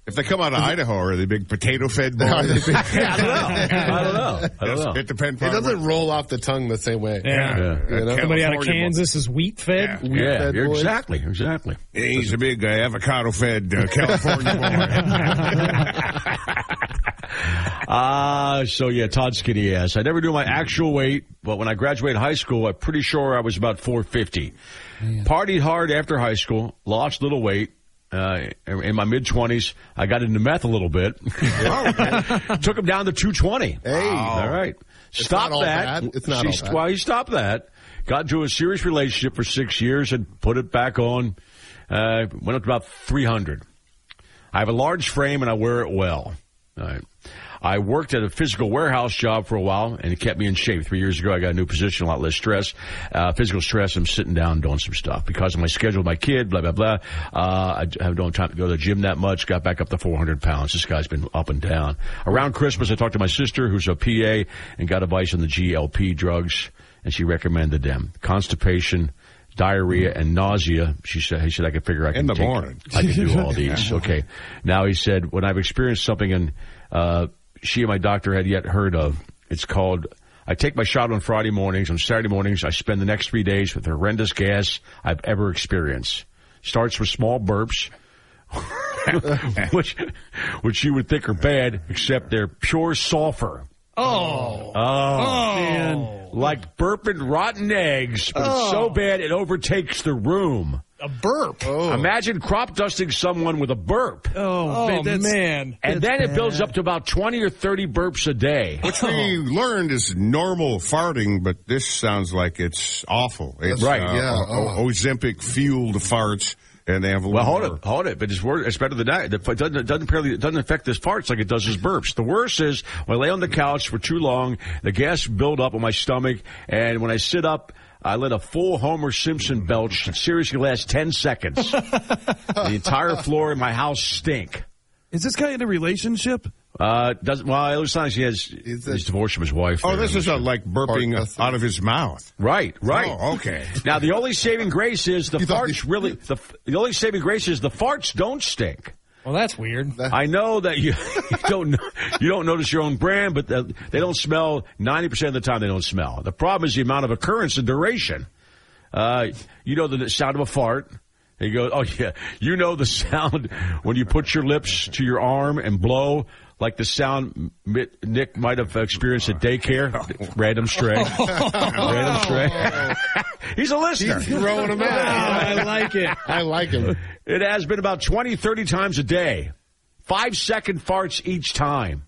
If they come out of Idaho, are they big potato-fed boys? I don't know. It depends. It doesn't roll off the tongue the same way. Yeah. You know? Somebody out of Kansas is wheat-fed. Yeah, boys. exactly. He's a big avocado-fed California boy. So yeah, Todd Skinny ass. I never knew my actual weight, but when I graduated high school, I'm pretty sure I was about 450. Partied hard after high school, lost a little weight. In my mid-20s, I got into meth a little bit. Took him down to 220. Hey. All right. Stop that. It's not all bad. Well, he stopped that. Got into a serious relationship for 6 years and put it back on. Went up to about 300. I have a large frame and I wear it well. All right. I worked at a physical warehouse job for a while, and it kept me in shape. 3 years ago, I got a new position, a lot less stress. Physical stress, I'm sitting down doing some stuff. Because of my schedule, my kid, blah, blah, blah. I don't have time to go to the gym that much. Got back up to 400 pounds. This guy's been up and down. Around Christmas, I talked to my sister, who's a PA, and got advice on the GLP drugs, and she recommended them. Constipation, diarrhea, and nausea. He said I could figure I can In the morning. I can do all these. Okay. Now he said, when I've experienced something and she and my doctor had yet heard of, it's called, I take my shot on Friday mornings. On Saturday mornings, I spend the next 3 days with the horrendous gas I've ever experienced. Starts with small burps, which you would think are bad, except they're pure sulfur. Oh, Man. Like burping rotten eggs, but it's so bad it overtakes the room. a burp. Imagine crop dusting someone with a burp. Man. And then it builds up to about 20 or 30 burps a day. Which we learned is normal farting, but this sounds like it's awful. It's, right. Ozempic fueled farts. And they have a hold it. But it's better than that. It doesn't affect his farts like it does his burps. The worst is when I lay on the couch for too long, the gas build up on my stomach, and when I sit up, I let a full Homer Simpson belch that seriously lasts 10 seconds. The entire floor in my house stink. Is this guy in a relationship? It looks like he's divorced from his wife. Oh, this is like burping out of his mouth. Right. Oh, okay. Now, the only saving grace is the only saving grace is the farts don't stink. Well, that's weird. I know that you don't notice your own brand, but they don't smell 90% of the time. They don't smell. The problem is the amount of occurrence and duration. You know the sound of a fart. You go, oh yeah. You know the sound when you put your lips to your arm and blow, like the sound Nick might have experienced at daycare. Random stray. Random stray. He's a listener. He's throwing them out. I like it. I like him. It has been about 20, 30 times a day. 5-second farts each time.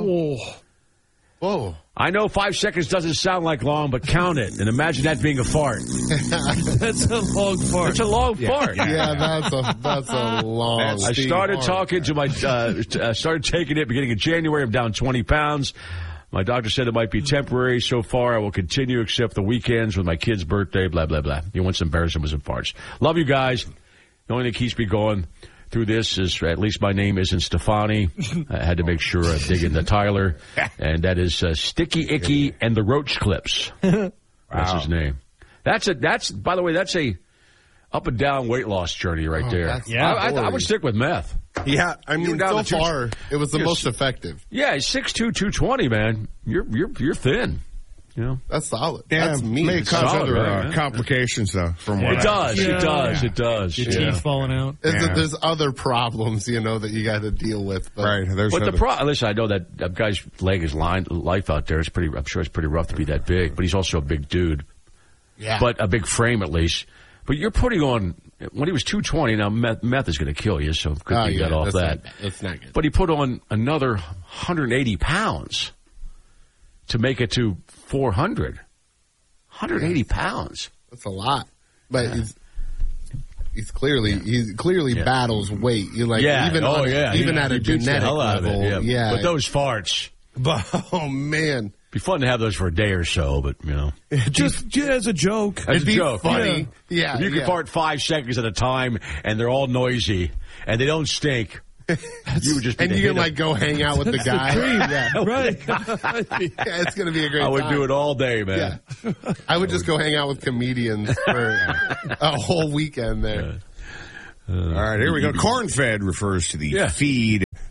Whoa. I know 5 seconds doesn't sound like long, but count it and imagine that being a fart. That's a long fart. It's a long fart. Yeah, that's a long. I started talking to my, started taking it beginning of January. I'm down 20 pounds. My doctor said it might be temporary. So far, I will continue except the weekends with my kid's birthday, blah, blah, blah. He wants to embarrass him with some farts. Love you guys. The only thing that keeps me going through this is at least my name isn't Stefani. I had to make sure I dig into Tyler. And that is Sticky Icky and the Roach Clips. That's his name. That's by the way, that's a up and down weight loss journey right there. Yeah, I would stick with meth. Yeah, I mean, so far, it was the most effective. Yeah, he's 6'2", 220, man. You're thin. You know? That's solid. Yeah, That's me. may cause Solid, other right, complications, though, from what It does. It does. Your teeth falling out. There's other problems, that you got to deal with. But, Right. Listen, I know that guy's laying his life out there. I'm sure it's pretty rough to be that big, but he's also a big dude. Yeah. But a big frame at least. But you're putting on, when he was 220, now meth is going to kill you, so good thing you got off that. That's not good. But he put on another 180 pounds to make it to 400. 180 pounds. That's a lot. But he's clearly battles weight. You're like, even at a genetic level. Yeah. But those farts. Oh, man. Be fun to have those for a day or so, but, Just as a joke. As It'd a be joke. funny. Yeah. If you can fart 5 seconds at a time and they're all noisy and they don't stink, you would just be and you can go hang out with the guy. Right. It's going to be a great time. I would do it all day, man. Yeah. I would just go hang out with comedians for a whole weekend there. All right, here we go. Corn-fed refers to the feed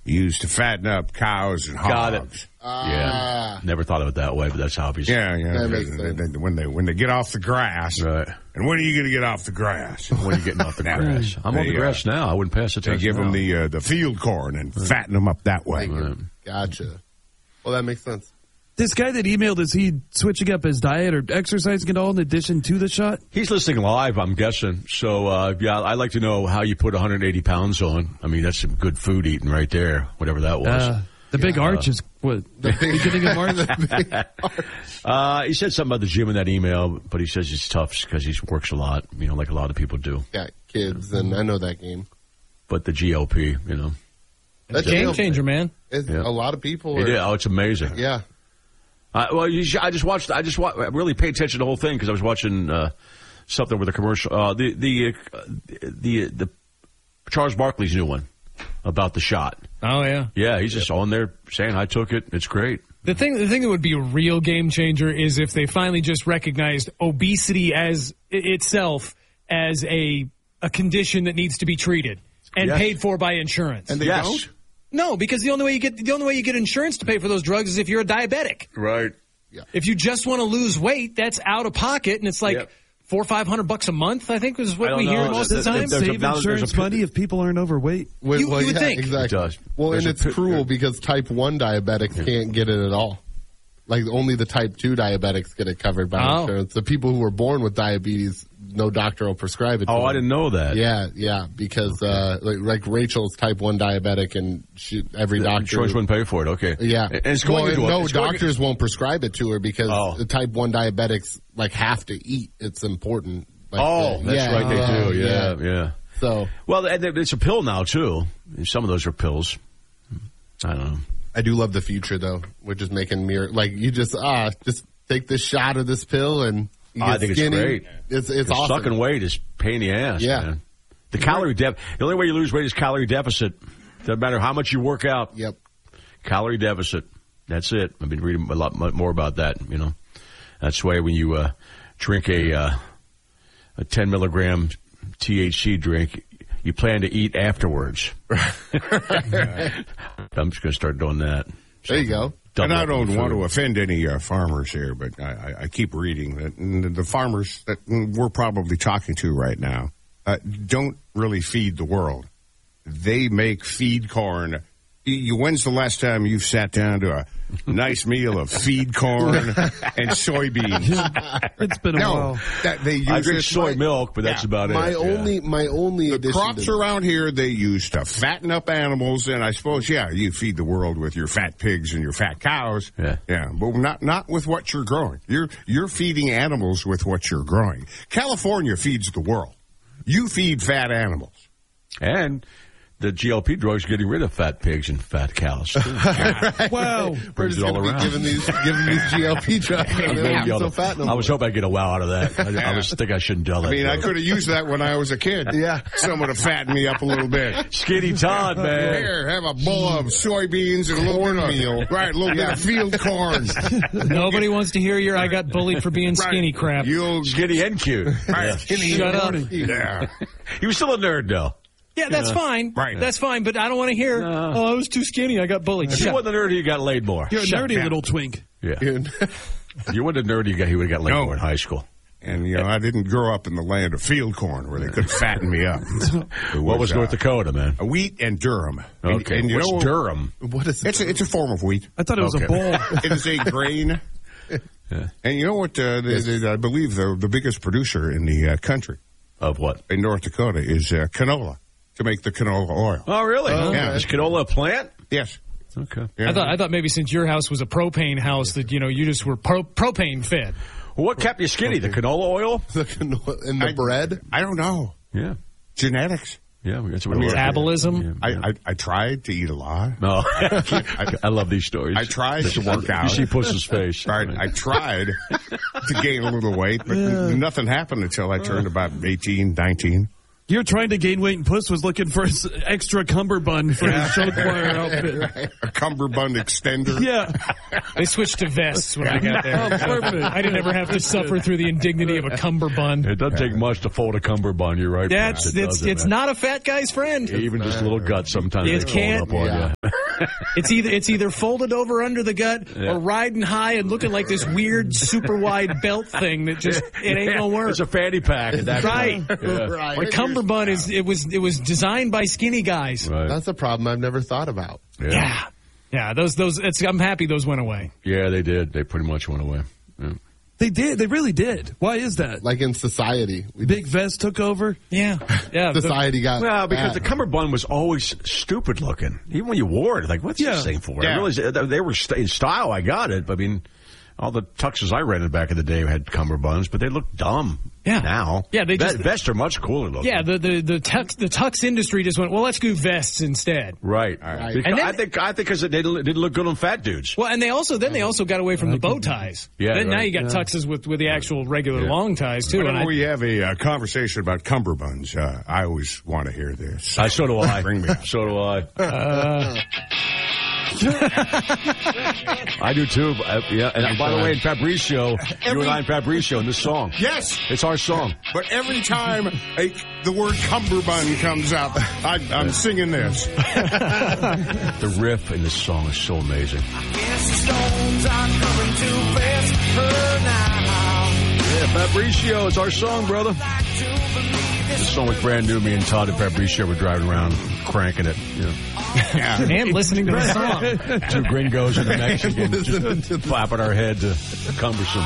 used to fatten up cows and hogs. Got it. Yeah, never thought of it that way, but that's obvious. Yeah. When they get off the grass, right? And when are you going to get off the grass? When are you getting off the grass? I'm on the grass now. I wouldn't pass the test. They give them the field corn and fatten them up that way. Right. Gotcha. Well, that makes sense. This guy that emailed, is he switching up his diet or exercising at all in addition to the shot? He's listening live, I'm guessing. So, I'd like to know how you put 180 pounds on. I mean, that's some good food eating right there, whatever that was. The big arch is what? The beginning of March? He said something about the gym in that email, but he says it's tough because he works a lot, like a lot of people do. Got kids, and I know that game. But the GLP, That's a game changer, man. A lot of people it's amazing. Yeah. I really paid attention to the whole thing because I was watching something with a commercial. The Charles Barkley's new one about the shot. Oh yeah, yeah. He's just on there saying, "I took it. It's great." The thing that would be a real game changer is if they finally just recognized obesity as itself as a condition that needs to be treated and paid for by insurance. And they don't. No, because the only way you get insurance to pay for those drugs is if you're a diabetic. Right. Yeah. If you just want to lose weight, that's out of pocket, and it's like $400 or $500 a month. I think is what we hear most of the time. Save insurance money if people aren't overweight. You would think exactly. It does. Well, and it's cruel because type 1 diabetics can't get it at all. Like only the type 2 diabetics get it covered by insurance. The people who were born with diabetes, no doctor will prescribe it to them. I didn't know that. Yeah, because like Rachel's type 1 diabetic, and every doctor insurance wouldn't pay for it. Okay. Yeah, and it's going doctors won't prescribe it to her because the type 1 diabetics have to eat. It's important. That's right, they do. Yeah. So it's a pill now too. Some of those are pills. I don't know. I do love the future though. We're just making you just take this shot of this pill and I think skinny. It's great. It's awesome. Sucking weight is pain in the ass. Yeah. Man. The calorie deficit. The only way you lose weight is calorie deficit. Doesn't matter how much you work out. Yep. Calorie deficit. That's it. I've been reading a lot more about that. That's why when you drink a 10 milligram THC drink, you plan to eat afterwards. I'm just going to start doing that. There you go. And I don't want to offend any farmers here, but I keep reading that the farmers that we're probably talking to right now don't really feed the world. They make feed corn. When's the last time you've sat down to a nice meal of feed corn and soybeans? It's been a while. I drink soy milk, but that's about it. My only the crops around here they use to fatten up animals, and I suppose you feed the world with your fat pigs and your fat cows. Yeah, but not with what you're growing. You're feeding animals with what you're growing. California feeds the world. You feed fat animals, and the GLP drugs are getting rid of fat pigs and fat cows. Wow. We're just going to be giving these GLP drugs. I was hoping I'd get a wow out of that. I think I shouldn't tell that. I could have used that when I was a kid. Yeah. Someone to fatten me up a little bit. Skinny Todd, man. Here, have a bowl of soybeans and a little cornmeal. Right, a little bit of field corn. Nobody wants to hear your I got bullied for being skinny crap. Skinny and cute. Right. Shut up. Yeah. He was still a nerd, though. Yeah, that's fine. Right. That's fine, but I don't want to hear, I was too skinny, I got bullied. If you weren't the nerd, you got laid more. You're a nerdy little twink. Yeah. You weren't a nerd, he would have got laid more in high school. And, I didn't grow up in the land of field corn where they could fatten me up. What was North Dakota, man? Wheat and durum. Okay. And what's durum? What is it? It's a form of wheat. I thought it was a ball. It is a grain. Yeah. And you know what? I believe the biggest producer in the country. Of what? In North Dakota is canola. To make the canola oil. Oh, really? Yeah. Is canola a plant? Yes. Okay. Yeah. I thought maybe since your house was a propane house that, you just were propane fed. Well, what kept you skinny? The canola oil? The canola and the bread? I don't know. Yeah. Genetics. Yeah, that's what metabolism. Yeah. I tried to eat a lot. No, I love these stories. I tried to work out. You see Puss's face. Right. I tried to gain a little weight, but nothing happened until I turned about 18, 19. You're trying to gain weight, and Puss was looking for his extra cummerbund for his show choir outfit. Right. A cummerbund extender. Yeah. They switched to vests when I got there. Oh, perfect. I didn't ever have to suffer through the indignity of a cummerbund. It doesn't take much to fold a cummerbund. You're right. It's not a fat guy's friend. Even just a little gut sometimes. It can't. Up on you. It's either folded over under the gut or riding high and looking like this weird super wide belt thing that just it ain't gonna work. It's a fanny pack. Right. Right. Or cummerbund it was designed by skinny guys. Right. That's a problem I've never thought about. Yeah. I'm happy those went away. Yeah, they did. They pretty much went away. Yeah. They did. They really did. Why is that? Like in society, Big vest took over. Yeah. society got Well, because bad. the cummerbund was always stupid looking. Even when you wore it, like, what's this thing for? Yeah. I realized they were in style. I got it. I mean, all the tuxes I rented back in the day had cummerbunds, but they look dumb. Yeah. Now. Yeah, they just vests are much cooler looking. Yeah, the tux industry just went, well, let's do vests instead. Right. Right. Because And then- I think because they didn't look good on fat dudes. Well, and they also got away from the bow ties. Yeah, Then now right. you got tuxes with the actual regular long ties too. Whenever And we have a conversation about cummerbunds, I always want to hear this. So do I. Bring me up. So do I. I do too. Yeah. And by the way, in Fabrizio, you and I in Fabrizio in this song. Yes, It's our song. but every time the word cummerbund comes up, I'm singing this. The riff in this song is so amazing. Yeah, Fabrizio is our song, brother. This song was brand new. Me and Todd and Fabrizio were driving around cranking it. You know. and listening to the song. Two gringos and a Mexican just flapping our head to cumbersome.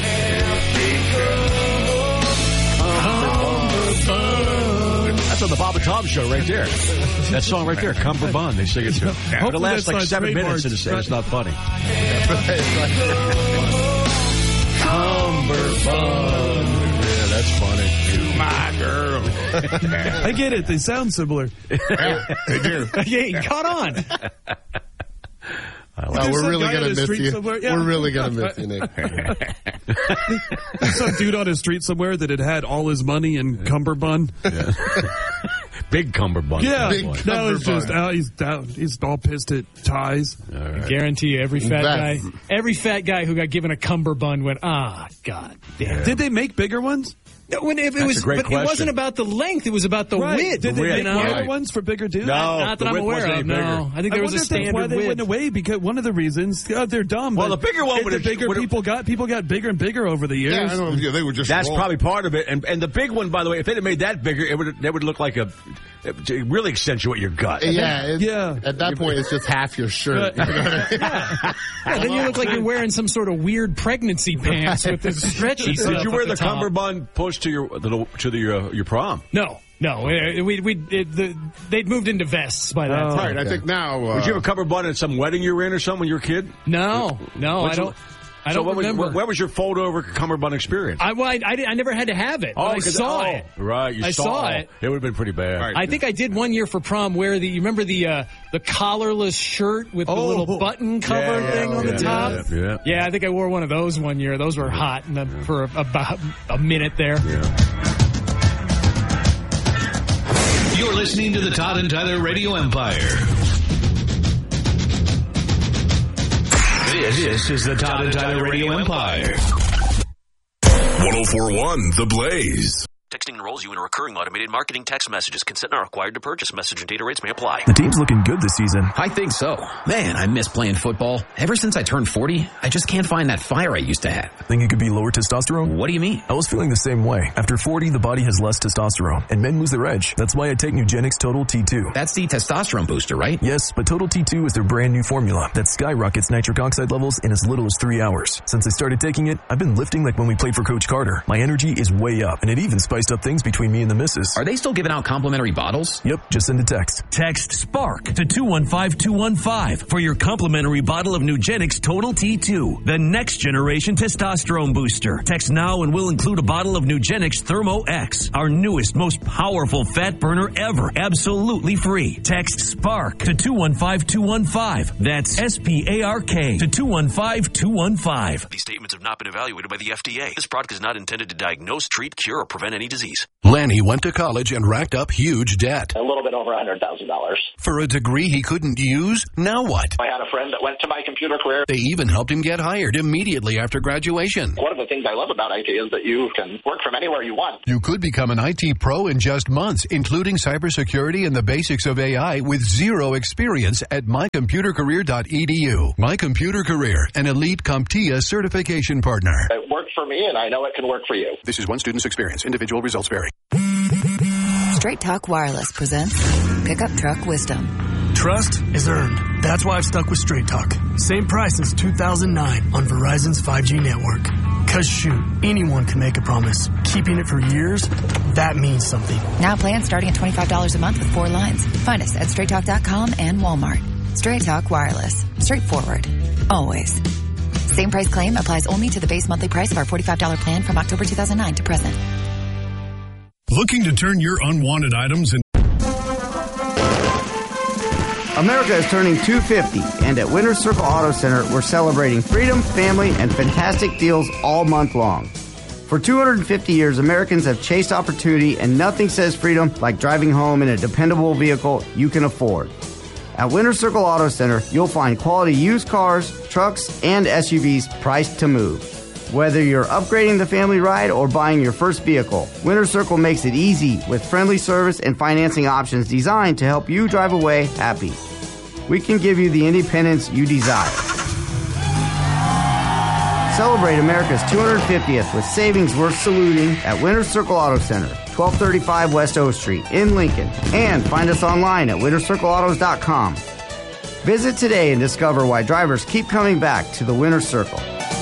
That's on the Bob and Tom show right there. That song right there, Cumberbund. They sing it too. But it lasts like 7 minutes and it's not funny. Cumberbund. Yeah, that's funny. My girl. I get it. They sound similar. Yeah, they do. Yeah, you caught on. Oh, we're some really guy on gonna the miss street you. somewhere- yeah. We're really gonna miss you, Nick. Some dude on the street somewhere that had all his money in cummerbund. Big Cumberbund. Yeah, Big now he's cummerbund. just out. He's down. He's all pissed at ties. I guarantee you, every fat That's- guy who got given a cummerbund went, God damn. Did they make bigger ones? No, when it That's was, a great but question. it wasn't about the length; it was about the width. Did they width, make you know? wider right. ones for bigger dudes? No, Not that the I'm width aware wasn't of. any No, bigger. I think there was wonder a if that's standard why they width. went away, because one of the reasons they're dumb. Well, but the bigger one if would the have- bigger would have- people got bigger and bigger over the years. Yeah, I know. Yeah, they would just. That's roll. probably part of it. And the big one, by the way, if they'd have made that bigger, that would look like it really accentuate your gut. Yeah. At that point, it's just half your shirt. Yeah, then you look like you're wearing some sort of weird pregnancy pants with this stretchy stuff. Did you wear at the top. cummerbund pushed to your prom? No. They'd moved into vests by that time. Right, I think now. Did you have a cummerbund at some wedding you were in or something when you were a kid? No, I don't. I don't remember. What was your fold over cummerbund experience? I never had to have it. I saw it. Right, you I saw it. It would have been pretty bad. Right. I think I did one year for prom where you remember the collarless shirt with the little button cover thing on the top? Yeah. I think I wore one of those one year. Those were hot for about a minute there. You're listening to the Todd and Tyler Radio Empire. This is the Todd and Tyler Radio Empire. 104.1 The Blaze. Texting enrolls you in a recurring automated marketing text messages. Consent not required to purchase. Message and data rates may apply. The team's looking good this season. I think so. Man, I miss playing football. Ever since I turned 40, I just can't find that fire I used to have. Think it could be lower testosterone? What do you mean? I was feeling the same way. After 40, the body has less testosterone, and men lose their edge. That's why I take Nugenix Total T2. That's the testosterone booster, right? Yes, but Total T2 is their brand new formula that skyrockets nitric oxide levels in as little as 3 hours. Since I started taking it, I've been lifting like when we played for Coach Carter. My energy is way up, and it even spiced up things between me and the missus. Are they still giving out complimentary bottles? Yep, just send a text. Text SPARK to 215-215 for your complimentary bottle of Nugenix Total T2, the next generation testosterone booster. Text now and we'll include a bottle of Nugenix Thermo X, our newest, most powerful fat burner ever, absolutely free. Text SPARK to 215-215. That's SPARK to 215-215. These statements have not been evaluated by the FDA. This product is not intended to diagnose, treat, cure, or prevent any disease. disease. Lanny went to college and racked up huge debt. A little bit over $100,000. For a degree he couldn't use? Now what? I had a friend that went to My Computer Career. They even helped him get hired immediately after graduation. One of the things I love about IT is that you can work from anywhere you want. You could become an IT pro in just months, including cybersecurity and the basics of AI with zero experience at mycomputercareer.edu. My Computer Career, an elite CompTIA certification partner. It worked for me, and I know it can work for you. This is one student's experience. Individual results vary. Straight Talk Wireless presents Pickup Truck Wisdom. Trust is earned. That's why I've stuck with Straight Talk. Same price as 2009 on Verizon's 5G network. Cause shoot, anyone can make a promise. Keeping it for years, that means something. Now plans starting at $25 a month with 4 lines. Find us at straighttalk.com and Walmart. Straight Talk Wireless. Straightforward. Always. Same price claim applies only to the base monthly price of our $45 plan from October 2009 to present. Looking to turn your unwanted items into... America is turning 250, and at Winter Circle Auto Center, we're celebrating freedom, family, and fantastic deals all month long. For 250 years, Americans have chased opportunity, and nothing says freedom like driving home in a dependable vehicle you can afford. At Winter Circle Auto Center, you'll find quality used cars, trucks, and SUVs priced to move. Whether you're upgrading the family ride or buying your first vehicle, Winter Circle makes it easy with friendly service and financing options designed to help you drive away happy. We can give you the independence you desire. Celebrate America's 250th with savings worth saluting at Winter Circle Auto Center, 1235 West O Street in Lincoln. And find us online at wintercircleautos.com. Visit today and discover why drivers keep coming back to the Winter Circle.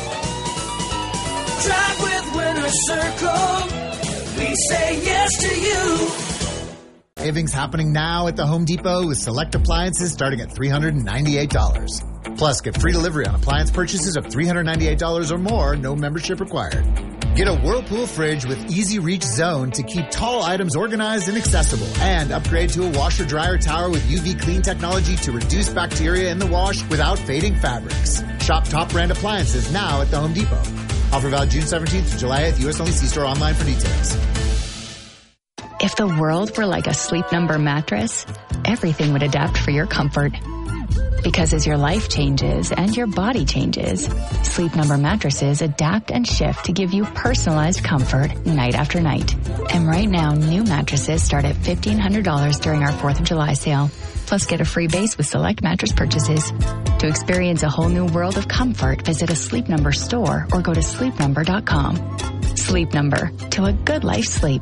Drive with Winter Circle. We say yes to you. Savings happening now at the Home Depot with select appliances starting at $398. Plus, get free delivery on appliance purchases of $398 or more, no membership required. Get a Whirlpool fridge with Easy Reach Zone to keep tall items organized and accessible. And upgrade to a washer-dryer tower with UV clean technology to reduce bacteria in the wash without fading fabrics. Shop top brand appliances now at the Home Depot. Offer valid June 17th to July 8th. U.S. only. See store online for details. If the world were like a Sleep Number mattress, everything would adapt for your comfort. Because as your life changes and your body changes, Sleep Number mattresses adapt and shift to give you personalized comfort night after night. And right now, new mattresses start at $1,500 during our 4th of July sale. Plus, get a free base with select mattress purchases. To experience a whole new world of comfort, visit a Sleep Number store or go to sleepnumber.com. Sleep Number, to a good life sleep.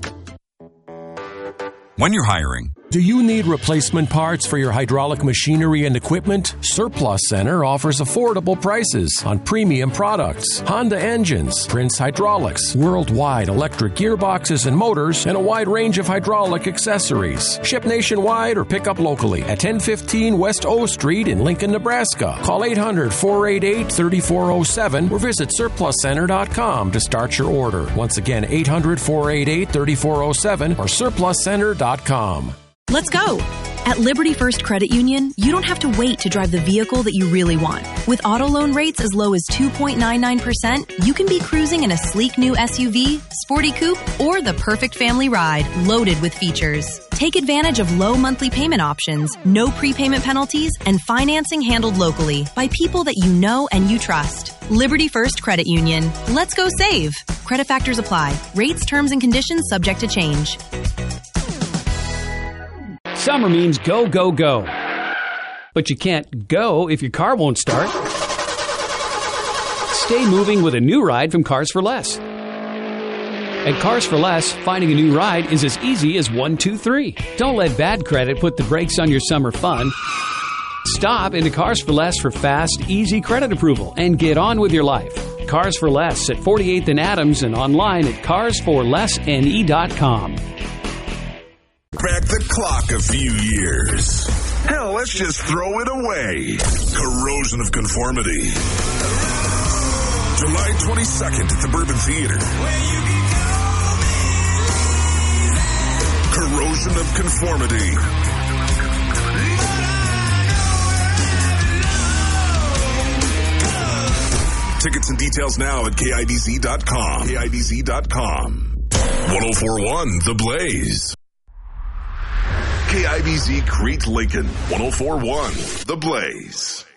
When you're hiring, do you need replacement parts for your hydraulic machinery and equipment? Surplus Center offers affordable prices on premium products, Honda engines, Prince Hydraulics, worldwide electric gearboxes and motors, and a wide range of hydraulic accessories. Ship nationwide or pick up locally at 1015 West O Street in Lincoln, Nebraska. Call 800-488-3407 or visit surpluscenter.com to start your order. Once again, 800-488-3407 or surpluscenter.com. Let's go! At Liberty First Credit Union, you don't have to wait to drive the vehicle that you really want. With auto loan rates as low as 2.99%, you can be cruising in a sleek new SUV, sporty coupe, or the perfect family ride loaded with features. Take advantage of low monthly payment options, no prepayment penalties, and financing handled locally by people that you know and you trust. Liberty First Credit Union. Let's go save! Credit factors apply. Rates, terms, and conditions subject to change. Summer means go, go, go. But you can't go if your car won't start. Stay moving with a new ride from Cars for Less. At Cars for Less, finding a new ride is as easy as 1, 2, 3. Don't let bad credit put the brakes on your summer fun. Stop into Cars for Less for fast, easy credit approval and get on with your life. Cars for Less at 48th and Adams and online at carsforlessne.com. Back the clock a few years. Hell, let's just throw it away. Corrosion of Conformity. July 22nd at the Bourbon Theater. Corrosion of Conformity. Tickets and details now at KIDZ.com. KIDZ.com. 104.1 The Blaze. KIBZ Crete Lincoln. 104.1 The Blaze.